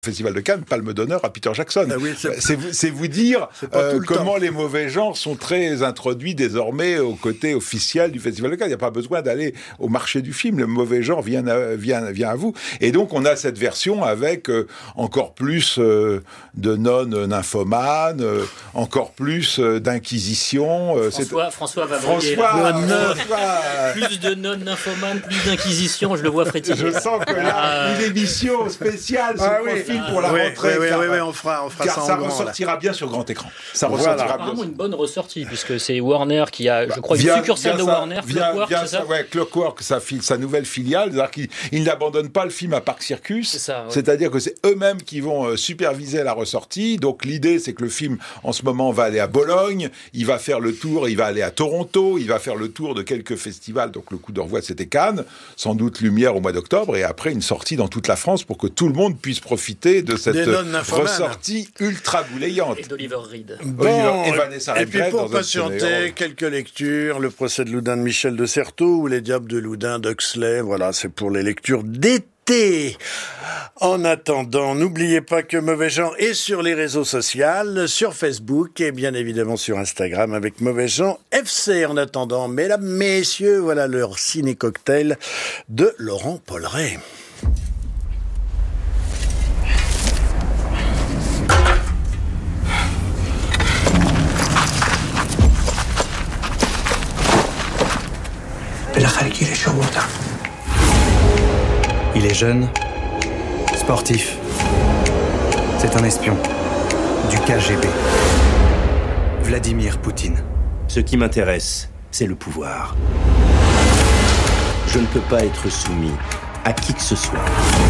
Festival de Cannes, Palme d'honneur à Peter Jackson. Ah oui, c'est vous dire comment temps. les mauvais genres sont très introduits désormais au côté officiel du Festival de Cannes. Il n'y a pas besoin d'aller au marché du film. Le mauvais genre vient à vous. Et donc, on a cette version avec encore plus de nonnes nymphomanes, encore plus d'inquisition. François va briller. Plus de nonnes nymphomanes, plus d'inquisition, je le vois frétiller. Je sens que là, une émission spéciale se profile pour la rentrée. On fera car ça ça en grand, ressortira bien sur grand écran. Ça Voilà. ressortira bien. Apparemment une bonne ressortie, puisque c'est Warner qui a, je crois, une succursale de Warner, Clockwork, c'est ça ? Ouais, Clockwork, sa nouvelle filiale, c'est-à-dire qu'ils n'abandonnent pas le film à Parc Circus, C'est ça, ouais. c'est-à-dire que c'est eux-mêmes qui vont superviser la ressortie. Donc l'idée, c'est que le film, en ce moment, va aller à Bologne, il va faire le tour, il va aller à Toronto, il va faire le tour de quelques festivals. Donc le coup d'envoi, c'était Cannes, sans doute Lumière au mois d'octobre, et après une sortie dans toute la France pour que tout le monde puisse profiter de cette ressortie ultra bouléante. Et d'Oliver Reed. Bon, et Vanessa et puis Redgrave pour dans un patienter, scénario. quelques lectures, Le procès de Loudun de Michel de Certeau ou Les diables de Loudun d'Huxley, voilà, c'est pour les lectures d'été. En attendant, n'oubliez pas que Mauvais Genre est sur les réseaux sociaux, sur Facebook et bien évidemment sur Instagram avec Mauvais Genre FC. En attendant, mesdames, messieurs, voilà leur ciné-cocktail de Laurent Polleret. Il est jeune, sportif. C'est un espion du KGB. Vladimir Poutine. Ce qui m'intéresse, c'est le pouvoir. Je ne peux pas être soumis à qui que ce soit.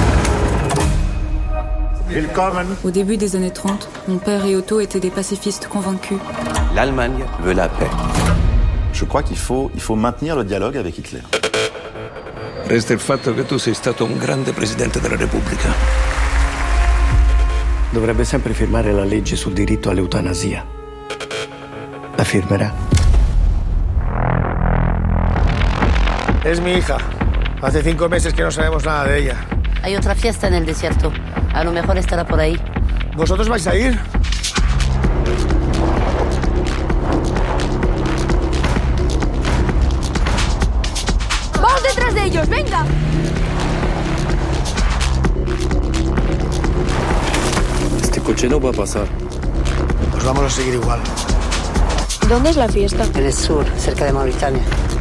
Au début des années 30, mon père et Otto étaient des pacifistes convaincus. L'Allemagne veut la paix. Je crois qu'il faut maintenir le dialogue avec Hitler. Resta il fatto che tu sei stato un grande presidente della Repubblica. Dovrebbe sempre firmare la legge sul diritto all'eutanasia. La firmerà? Es mi hija. Hace 5 meses que no sabemos nada de ella. Hay otra fiesta en el desierto. A lo mejor estará por ahí. ¿Vosotros vais a ir? ¡Vamos detrás de ellos! ¡Venga! Este coche no va a pasar. Pues vamos a seguir igual. ¿Dónde es la fiesta? En el sur, cerca de Mauritania.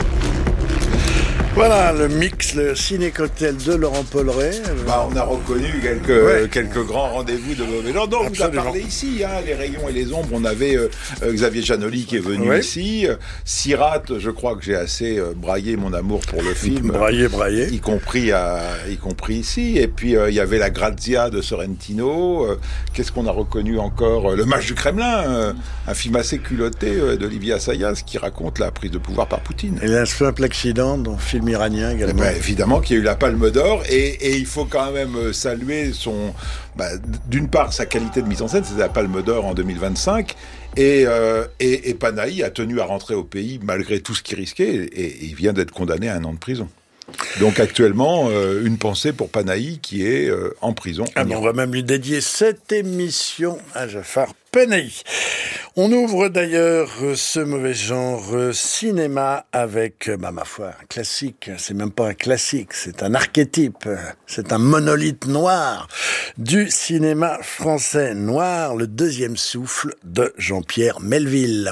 Voilà le mix, le ciné-cocktail de Laurent Polleret. On a reconnu quelques grands rendez-vous de Mauvais Genre. Non, on vous a parlé ici, Les Rayons et les Ombres. On avait Xavier Janoli qui est venu ici. Sirat, je crois que j'ai assez braillé mon amour pour le film. Braillé. Y compris ici. Et puis, il y avait La Grazia de Sorrentino. Qu'est-ce qu'on a reconnu encore ? Le Match du Kremlin, un film assez culotté d'Olivier Assayas qui raconte la prise de pouvoir par Poutine. Et un simple accident dans le film iranien également. Évidemment qu'il y a eu la Palme d'Or et il faut quand même saluer d'une part sa qualité de mise en scène, c'est la Palme d'Or en 2025 et Panahi a tenu à rentrer au pays malgré tout ce qu'il risquait et il vient d'être condamné à 1 an de prison. Donc actuellement, une pensée pour Panahi qui est en prison. On va même lui dédier cette émission à Jafar Panahi. On ouvre d'ailleurs ce Mauvais Genre cinéma avec, ma foi, un classique. C'est même pas un classique, c'est un archétype. C'est un monolithe noir du cinéma français noir, Le Deuxième Souffle de Jean-Pierre Melville.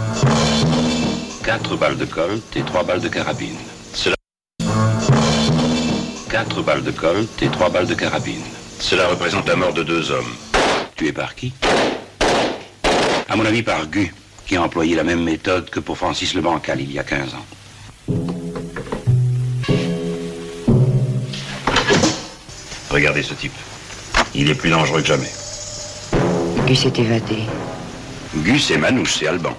4 balles de Colt et 3 balles de carabine. 4 balles de Colt et 3 balles de carabine. Cela représente la mort de 2 hommes. Tués par qui ? À mon avis, par Gu, qui a employé la même méthode que pour Francis le Bancal il y a 15 ans. Regardez ce type. Il est plus dangereux que jamais. Gu s'est évadé. Gu, c'est Manouche, c'est Alban.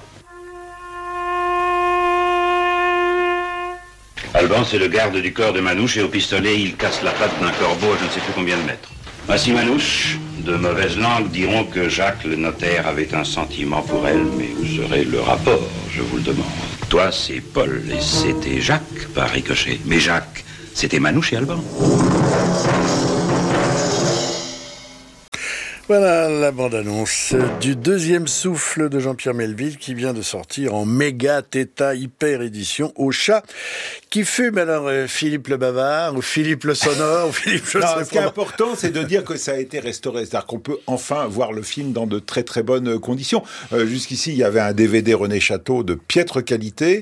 Alban, c'est le garde du corps de Manouche et au pistolet, il casse la patte d'un corbeau à je ne sais plus combien de mètres. Voici Manouche. De mauvaises langues diront que Jacques, le notaire, avait un sentiment pour elle, mais où serait le rapport, je vous le demande. Toi, c'est Paul, et c'était Jacques, par ricochet. Mais Jacques, c'était Manouche et Alban. Voilà la bande-annonce du deuxième souffle de Jean-Pierre Melville qui vient de sortir en méga Theta hyper édition au chat qui fume. Alors Philippe le Bavard ou Philippe le Sonore ou Philippe je sais pas. Ce qui est important, c'est de dire que ça a été restauré. C'est-à-dire qu'on peut enfin voir le film dans de très très bonnes conditions. Jusqu'ici, il y avait un DVD René Château de piètre qualité.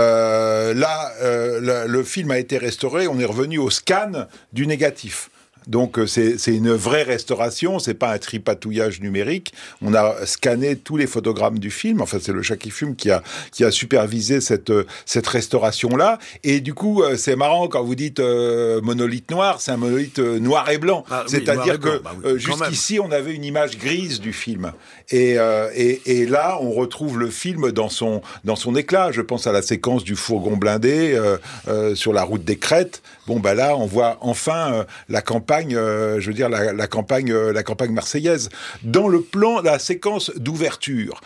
Le film a été restauré. On est revenu au scan du négatif. Donc c'est une vraie restauration, c'est pas un tripatouillage numérique. On a scanné tous les photogrammes du film. Enfin, c'est le chat qui fume qui a supervisé cette restauration-là. Et du coup, c'est marrant quand vous dites monolithe noir, c'est un monolithe noir et blanc. C'est-à-dire que jusqu'ici, on avait une image grise du film. Et là, on retrouve le film dans son éclat. Je pense à la séquence du fourgon blindé sur la route des Crêtes. Bon, là, on voit enfin la campagne, la campagne marseillaise. Dans le plan, la séquence d'ouverture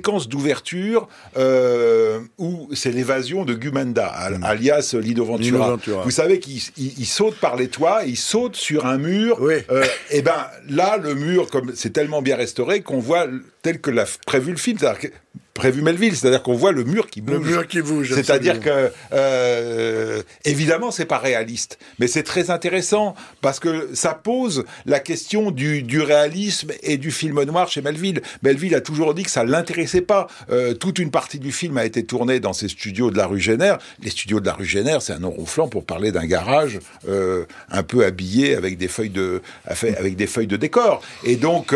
où c'est l'évasion de Gumenda, alias Lino Ventura. Vous savez qu'il saute par les toits, il saute sur un mur. Oui. Et là, le mur, comme c'est tellement bien restauré qu'on voit tel que l'a prévu le film. Prévu Melville, c'est-à-dire qu'on voit le mur qui bouge. Le mur qui bouge. C'est-à-dire que, évidemment, c'est pas réaliste, mais c'est très intéressant parce que ça pose la question du réalisme et du film noir chez Melville. Melville a toujours dit que ça l'intéressait pas. Toute une partie du film a été tournée dans ses studios de la rue Génère. Les studios de la rue Génère, c'est un nom ronflant pour parler d'un garage un peu habillé avec des feuilles de décor. Et donc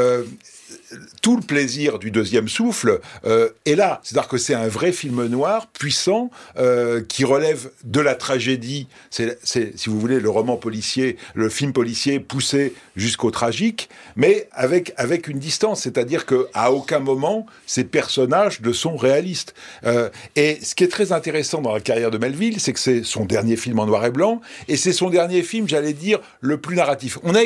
tout le plaisir du deuxième souffle est là. C'est-à-dire que c'est un vrai film noir, puissant, qui relève de la tragédie. C'est, si vous voulez, le roman policier, le film policier poussé jusqu'au tragique, mais avec une distance. C'est-à-dire qu'à aucun moment, ces personnages ne sont réalistes. Et ce qui est très intéressant dans la carrière de Melville, c'est que c'est son dernier film en noir et blanc, et c'est son dernier film, j'allais dire, le plus narratif. On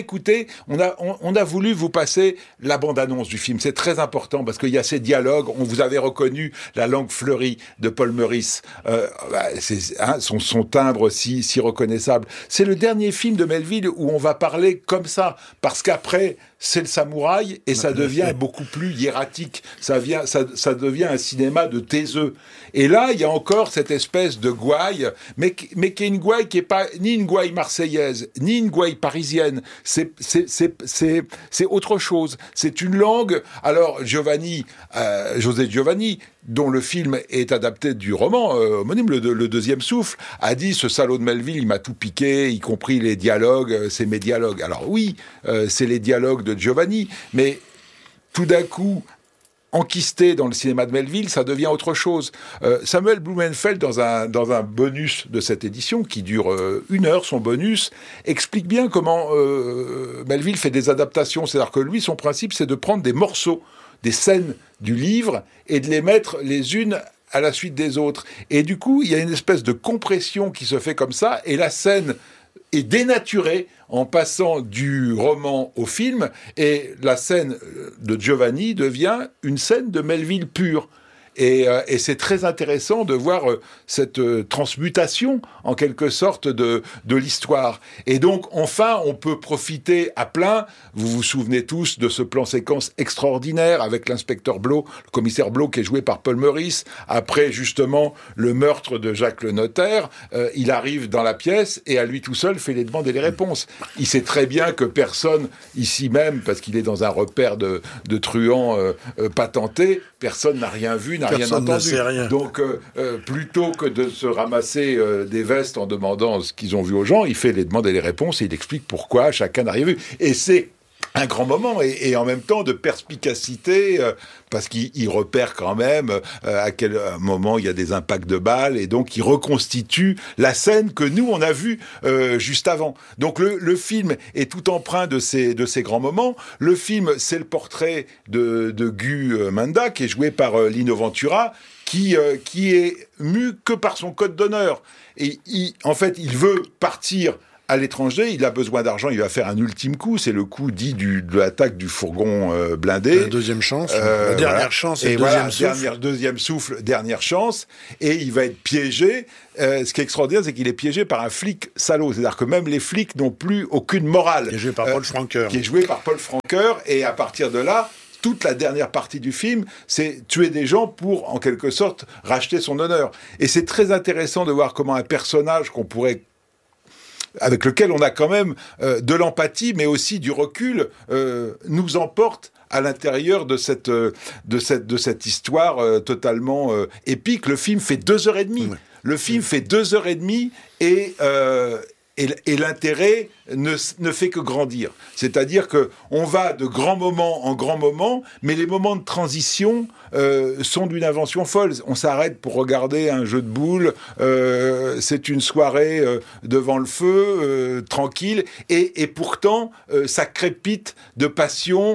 a voulu vous passer la bande-annonce du film. C'est très important parce qu'il y a ces dialogues. Vous avez reconnu la langue fleurie de Paul Meurice. Son timbre si reconnaissable. C'est le dernier film de Melville où on va parler comme ça. Parce qu'après, c'est le samouraï et ça devient beaucoup plus hiératique. Ça devient un cinéma de taiseux. Et là, il y a encore cette espèce de gouaille, mais qui est une gouaille qui est pas ni une gouaille marseillaise, ni une gouaille parisienne. C'est autre chose. C'est une langue. Alors, José Giovanni, dont le film est adapté du roman homonyme, le deuxième souffle, a dit: ce salaud de Melville, il m'a tout piqué, y compris les dialogues, c'est mes dialogues. Alors oui, c'est les dialogues de Giovanni, mais tout d'un coup, enquisté dans le cinéma de Melville, ça devient autre chose. Samuel Blumenfeld, dans un bonus de cette édition, qui dure 1 heure, son bonus, explique bien comment Melville fait des adaptations. C'est-à-dire que lui, son principe, c'est de prendre des morceaux, des scènes du livre, et de les mettre les unes à la suite des autres. Et du coup, il y a une espèce de compression qui se fait comme ça, et la scène est dénaturée en passant du roman au film, et la scène de Giovanni devient une scène de Melville pure. Et c'est très intéressant de voir cette transmutation, en quelque sorte, de l'histoire. Et donc, enfin, on peut profiter à plein. Vous vous souvenez tous de ce plan séquence extraordinaire avec l'inspecteur Blot, le commissaire Blot, qui est joué par Paul Meurice. Après, justement, le meurtre de Jacques le notaire, il arrive dans la pièce et à lui tout seul fait les demandes et les réponses. Il sait très bien que personne, ici même, parce qu'il est dans un repère de truands patentés, personne n'a rien vu, n'a rien entendu. Rien. Donc, plutôt que de se ramasser des vestes en demandant ce qu'ils ont vu aux gens, il fait les demandes et les réponses et il explique pourquoi chacun n'a rien vu. Et c'est un grand moment et en même temps de perspicacité parce qu'il repère quand même à quel moment il y a des impacts de balles et donc il reconstitue la scène que nous on a vue juste avant. Donc le film est tout empreint de ces grands moments. Le film, c'est le portrait de Gumenda qui est joué par Lino Ventura qui est mu que par son code d'honneur et en fait il veut partir à l'étranger, il a besoin d'argent, il va faire un ultime coup, c'est le coup dit de l'attaque du fourgon blindé. La deuxième chance, la dernière chance et deuxième souffle, dernière chance, et il va être piégé. Ce qui est extraordinaire, c'est qu'il est piégé par un flic salaud, c'est-à-dire que même les flics n'ont plus aucune morale. Qui est joué par Paul Franker. Qui est joué par Paul Franker, et à partir de là, toute la dernière partie du film, c'est tuer des gens pour, en quelque sorte, racheter son honneur. Et c'est très intéressant de voir comment un personnage avec lequel on a quand même de l'empathie, mais aussi du recul, nous emporte à l'intérieur de cette histoire totalement épique. Le film fait 2h30. Ouais. Le film fait 2h30 et l'intérêt ne fait que grandir. C'est-à-dire qu'on va de grands moments en grands moments, mais les moments de transition sont d'une invention folle. On s'arrête pour regarder un jeu de boules, c'est une soirée devant le feu, tranquille, et pourtant, ça crépite de passion,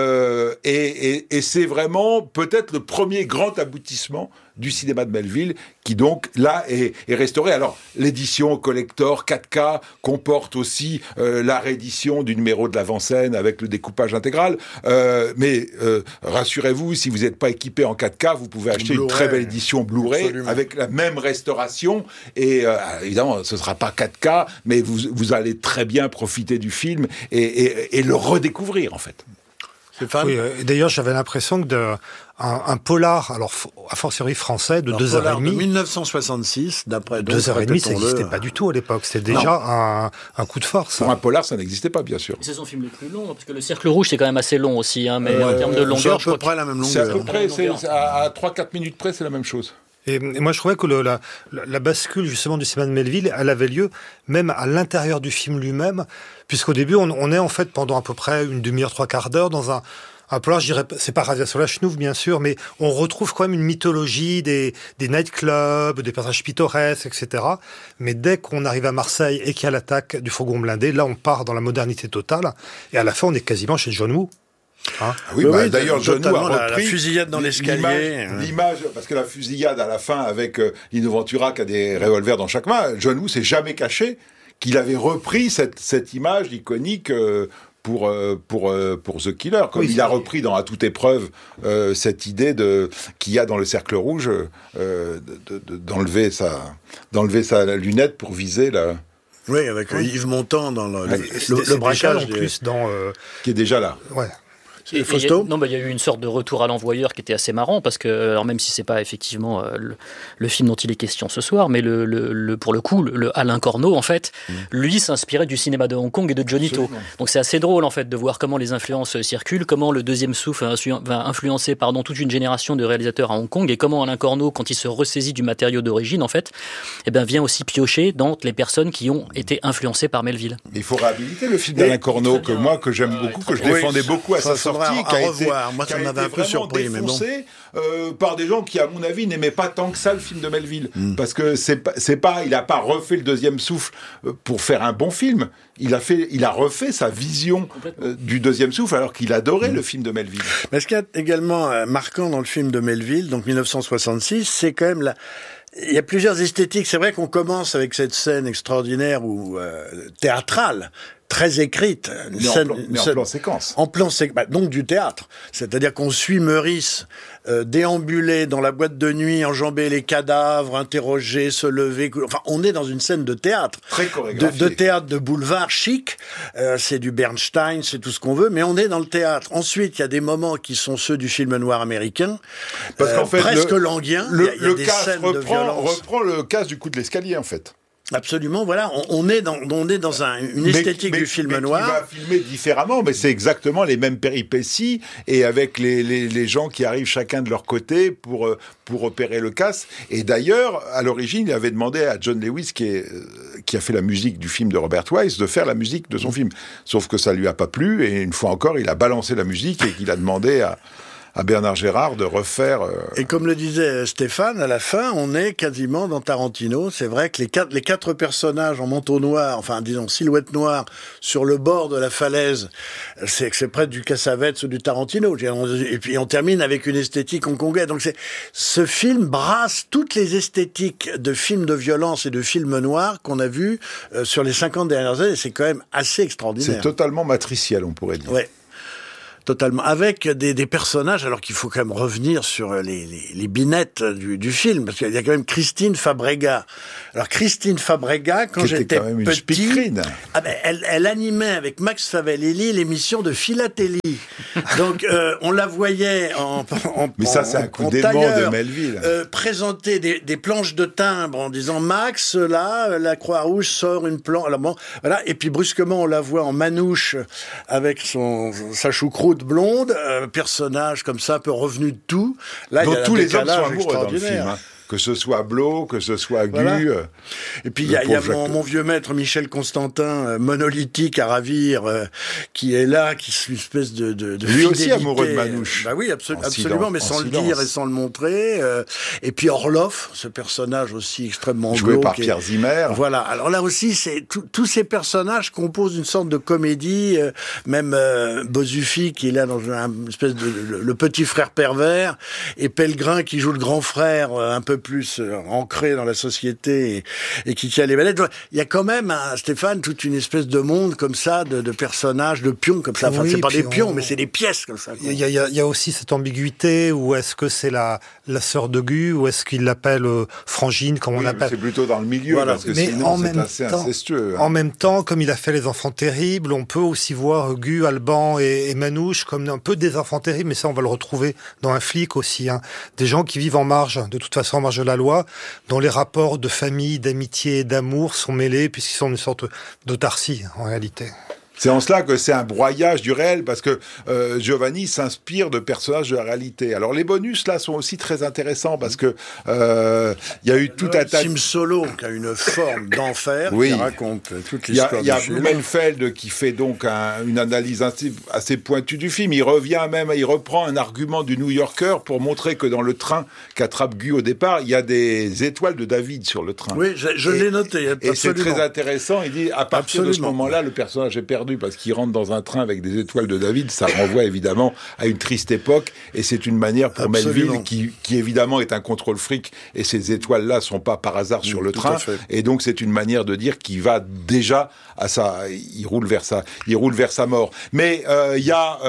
et c'est vraiment peut-être le premier grand aboutissement du cinéma de Melville, qui donc, là, est restauré. Alors, l'édition collector 4K comporte aussi la réédition du numéro de l'avant-scène avec le découpage intégral. Mais rassurez-vous, si vous n'êtes pas équipé en 4K, vous pouvez acheter une très belle édition Blu-ray. Absolument. Avec la même restauration. Et évidemment, ce ne sera pas 4K, mais vous allez très bien profiter du film et le redécouvrir, en fait. Oui, d'ailleurs, j'avais l'impression que un polar, alors a fortiori français, de 2h30. De 1966, d'après 2h30, ça n'existait pas du tout à l'époque. C'était déjà un coup de force. Pour un polar, ça n'existait pas, bien sûr. C'est son film le plus long, parce que le Cercle Rouge, c'est quand même assez long aussi, hein, mais en termes de longueur, c'est à peu près la même longueur. C'est à peu près, à 3-4 minutes près, c'est la même chose. Et moi, je trouvais que la bascule, justement, du cinéma de Melville, elle avait lieu même à l'intérieur du film lui-même, puisqu'au début, on est en fait pendant à peu près une demi-heure, 3/4 d'heure dans un polar, je dirais, c'est pas Radia Solachnouv, bien sûr, mais on retrouve quand même une mythologie des nightclubs, des personnages pittoresques, etc. Mais dès qu'on arrive à Marseille et qu'il y a l'attaque du fourgon blindé, là, on part dans la modernité totale, et à la fin, on est quasiment chez John Woo. Hein oui, d'ailleurs, John Woo a repris la fusillade dans l'escalier. L'image, parce que la fusillade à la fin avec Lino Ventura qui a des revolvers dans chaque main, John Woo s'est jamais caché qu'il avait repris cette image iconique pour The Killer, comme il a repris dans À toute épreuve cette idée qu'il y a dans le Cercle Rouge d'enlever sa lunette pour viser la... Oui, avec Yves Montand dans le braquage en plus qui est déjà là. Ouais. Il y a eu une sorte de retour à l'envoyeur qui était assez marrant, parce que, alors même si c'est pas effectivement le film dont il est question ce soir, mais pour le coup, le Alain Corneau, en fait, lui s'inspirait du cinéma de Hong Kong et de Johnny To. Donc c'est assez drôle, en fait, de voir comment les influences circulent, comment le deuxième souffle va influencer, toute une génération de réalisateurs à Hong Kong, et comment Alain Corneau, quand il se ressaisit du matériau d'origine, en fait, vient aussi piocher dans les personnes qui ont été influencées par Melville. Il faut réhabiliter le film d'Alain Corneau, que j'aime beaucoup, que je défendais beaucoup à sa sortie. À revoir. Moi, ça m'avait un peu surpris, mais bon. Par des gens qui, à mon avis, n'aimaient pas tant que ça le film de Melville, parce que il a pas refait le deuxième souffle pour faire un bon film. Il a refait sa vision du deuxième souffle, alors qu'il adorait le film de Melville. Mais ce qui est également marquant dans le film de Melville, donc 1966, c'est quand même il y a plusieurs esthétiques. C'est vrai qu'on commence avec cette scène extraordinaire ou théâtrale, très écrite, en plan séquence. En plan séquence, donc du théâtre. C'est-à-dire qu'on suit Meurice déambuler dans la boîte de nuit, enjamber les cadavres, interroger, se lever. Enfin, on est dans une scène de théâtre. Très chorégraphiée. De théâtre de boulevard chic. C'est du Bernstein, c'est tout ce qu'on veut, mais on est dans le théâtre. Ensuite, il y a des moments qui sont ceux du film noir américain. Parce qu'en fait, presque languien. Il y a des scènes de violence. Reprend le casse du coup de l'escalier, en fait. Absolument, voilà, on est dans une esthétique du film noir. Il va filmer différemment, mais c'est exactement les mêmes péripéties, et avec les gens qui arrivent chacun de leur côté pour opérer le casse. Et d'ailleurs, à l'origine, il avait demandé à John Lewis, qui a fait la musique du film de Robert Wise, de faire la musique de son film. Sauf que ça lui a pas plu, et une fois encore, il a balancé la musique et qu'il a demandé à Bernard Gérard de refaire... Et comme le disait Stéphane, à la fin, on est quasiment dans Tarantino. C'est vrai que les quatre personnages en manteau noir, enfin disons silhouette noire, sur le bord de la falaise, c'est près du Cassavetes ou du Tarantino. Et puis on termine avec une esthétique hongkongaise. Donc ce film brasse toutes les esthétiques de films de violence et de films noirs qu'on a vus sur les 50 dernières années. C'est quand même assez extraordinaire. C'est totalement matriciel, on pourrait dire. Ouais. Totalement. Avec des personnages, alors qu'il faut quand même revenir sur les binettes du film, parce qu'il y a quand même Christine Fabrega. Alors Christine Fabrega, quand j'étais petit, elle animait avec Max Favalelli l'émission de Philatélie. Donc on la voyait mais ça c'est un coup d'aimant de Melville. Présenter des planches de timbre en disant Max, là, la Croix-Rouge sort une planche. Voilà, et puis brusquement on la voit en manouche avec sa choucroute blonde, personnage comme ça, un peu revenu de tout. Là, donc il y a tous les hommes sont amoureux dans le film, hein. Que ce soit Blo, que ce soit Gu. Voilà. Et puis il y a mon vieux maître Michel Constantin, monolithique à ravir, qui est là, qui est une espèce de lui aussi amoureux de Manouche. Bah oui, absolument, mais sans le dire et sans le montrer. Et puis Orloff, ce personnage aussi extrêmement joué par Pierre Zimmer. Voilà. Alors là aussi, c'est tous ces personnages composent une sorte de comédie. Même Bozuffi qui est là dans une espèce de le petit frère pervers, et Pellegrin qui joue le grand frère, un peu plus ancré dans la société et qui tient les manettes. Il y a quand même, Stéphane, toute une espèce de monde comme ça, de personnages, de pions comme ça. Enfin, c'est pas des pions, mais c'est des pièces comme ça. Il y a aussi cette ambiguïté, où est-ce que c'est la sœur de Gu, ou est-ce qu'il l'appelle Frangine, comme on appelle. C'est plutôt dans le milieu, voilà. Parce que mais sinon c'est assez incestueux. En même temps, comme il a fait Les Enfants Terribles, on peut aussi voir Gu, Alban et Manouche comme un peu des enfants terribles, mais ça on va le retrouver dans Un flic aussi. Hein. Des gens qui vivent en marge, de toute façon en marge de la loi, dont les rapports de famille, d'amitié et d'amour sont mêlés, puisqu'ils sont une sorte d'autarcie, en réalité. C'est en cela que c'est un broyage du réel, parce que Giovanni s'inspire de personnages de la réalité. Alors les bonus là sont aussi très intéressants, parce que il y a eu tout un tas. Film solo qui a une forme d'enfer, qui raconte toute l'histoire. Il y a Blumenfeld qui fait donc une analyse assez pointue du film. Il reprend un argument du New Yorker pour montrer que dans le train qu'attrape Gu au départ, il y a des étoiles de David sur le train. Oui, je l'ai noté. Et c'est très intéressant. Il dit à partir de ce moment-là, le personnage est perdu, parce qu'il rentre dans un train avec des étoiles de David. Ça renvoie évidemment à une triste époque, et c'est une manière pour Melville, qui évidemment est un contrôle fric, et ces étoiles-là sont pas par hasard sur le train, et donc c'est une manière de dire qu'il va déjà il roule vers sa mort. Mais il y a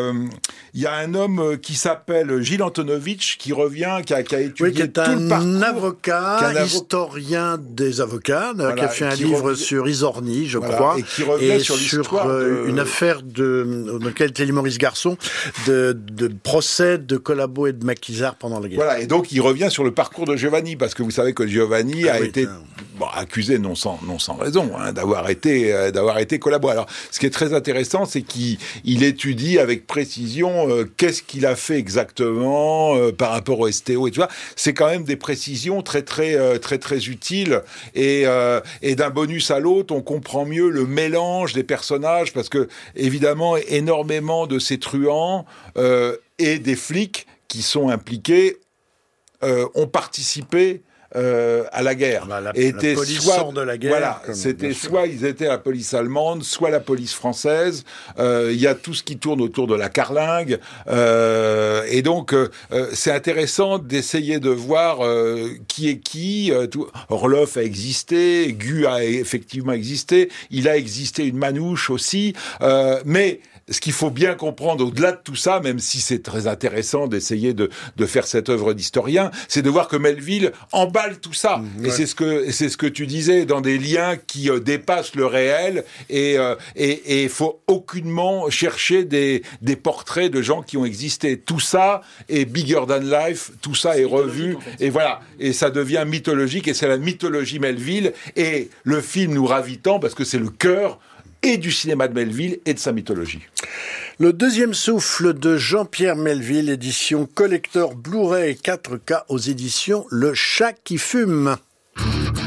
un homme qui s'appelle Gilles Antonovitch qui revient, qui a étudié tout le parcours, avocat, historien des avocats, qui a fait un livre sur Isorni, je crois, et qui revient sur l'histoire une affaire dans laquelle était Maurice Garçon, de procès de Collabo et de Maquisard pendant la guerre. Voilà, et donc il revient sur le parcours de Giovanni, parce que vous savez que Giovanni a été accusé non sans raison, hein, d'avoir été Collabo. Alors, ce qui est très intéressant, c'est qu'il étudie avec précision qu'est-ce qu'il a fait exactement par rapport au STO et tout ça. C'est quand même des précisions très utiles, et d'un bonus à l'autre, on comprend mieux le mélange des personnages, parce que évidemment énormément de ces truands et des flics qui sont impliqués ont participé à la guerre. La police sort de la guerre. Voilà, c'était soit ils étaient la police allemande, soit la police française. Il y a tout ce qui tourne autour de la carlingue, et donc c'est intéressant d'essayer de voir qui est qui. Orloff a existé, Gu a effectivement existé, il a existé une Manouche aussi, mais ce qu'il faut bien comprendre au-delà de tout ça, même si c'est très intéressant d'essayer de faire cette œuvre d'historien, c'est de voir que Melville emballe tout ça. Et c'est ce que tu disais, dans des liens qui dépassent le réel, et il faut aucunement chercher des portraits de gens qui ont existé. Tout ça est bigger than life, tout ça est revu, en fait. Et voilà, et ça devient mythologique, et c'est la mythologie Melville, et le film nous ravit tant parce que c'est le cœur et du cinéma de Melville et de sa mythologie. Le deuxième souffle de Jean-Pierre Melville, édition collector Blu-ray 4K aux éditions Le Chat qui fume.